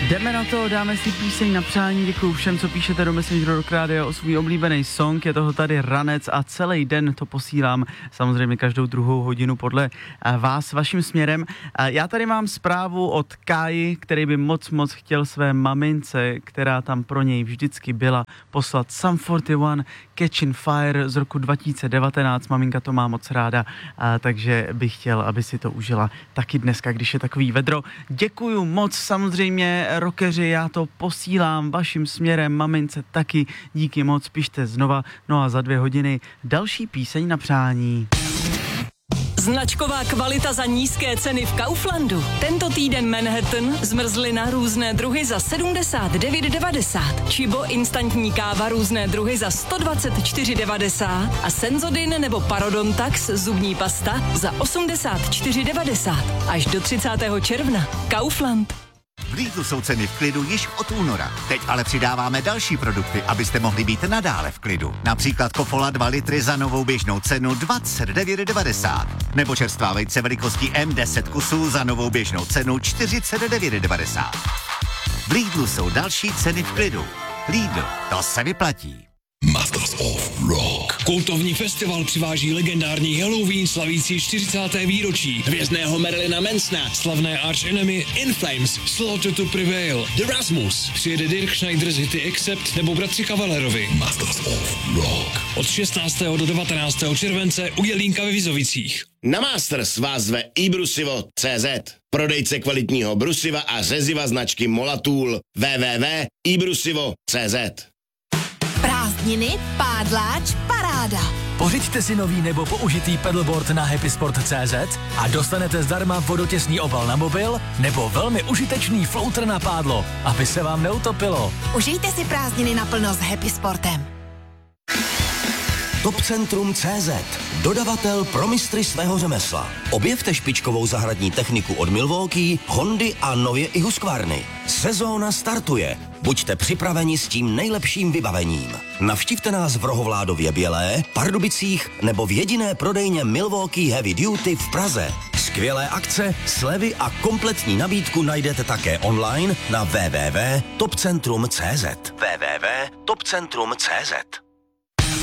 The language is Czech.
Jdeme na to, dáme si píseň na přání, děkuju všem, co píšete do Messengeru Rock Radio o svůj oblíbený song, je toho tady ranec a celý den to posílám, samozřejmě každou druhou hodinu podle vás, vaším směrem. Já tady mám zprávu od Káji, který by moc chtěl své mamince, která tam pro něj vždycky byla, poslat Sum 41 Catching Fire z roku 2019, maminka to má moc ráda, takže bych chtěl, aby si to užila taky dneska, když je takový vedro. Děkuju moc, samozřejmě rockeři, já to posílám vaším směrem, mamince taky, díky moc, pište znova, no a za 2 hodiny další píseň na přání. Značková kvalita za nízké ceny v Kauflandu. Tento týden Manhattan, zmrzlina různé druhy za 79,90. Čibo instantní káva různé druhy za 124,90. A Senzodin nebo Parodontax zubní pasta za 84,90. Až do 30. června. Kaufland. V Lidlu jsou ceny v klidu již od února. Teď ale přidáváme další produkty, abyste mohli být nadále v klidu. Například Kofola 2 litry za novou běžnou cenu 29,90. Nebo čerstvá vejce velikostí M10 kusů za novou běžnou cenu 49,90. V Lidlu jsou další ceny v klidu. Lidl, to se vyplatí. Masters of Rock. Kultovní festival přiváží legendární Halloween slavící 40. výročí, hvězdného Marilyna Mansona, slavné Arch Enemy, In Flames, Slaughter to Prevail, The Rasmus, přijede Dirk Schneider z hity Accept nebo bratři Kavalerovi. Masters of Rock. Od 16. do 19. července u Jelínka ve Vizovicích. Na Masters vás zve iBrusivo.cz, prodejce kvalitního brusiva a řeziva značky Molatool. www.ibrusivo.cz. Prázdniny, pádláč, paráda. Pořiďte si nový nebo použitý pedalboard na happysport.cz a dostanete zdarma vodotěsný obal na mobil nebo velmi užitečný floater na pádlo, aby se vám neutopilo. Užijte si prázdniny naplno s Happy Sportem. Topcentrum.cz, dodavatel pro mistry svého řemesla. Objevte špičkovou zahradní techniku od Milwaukee, Hondy a nově i Husqvarny. Sezóna startuje. Buďte připraveni s tím nejlepším vybavením. Navštivte nás v Rohovládově Bělé, Pardubicích nebo v jediné prodejně Milwaukee Heavy Duty v Praze. Skvělé akce, slevy a kompletní nabídku najdete také online na www.topcentrum.cz. www.topcentrum.cz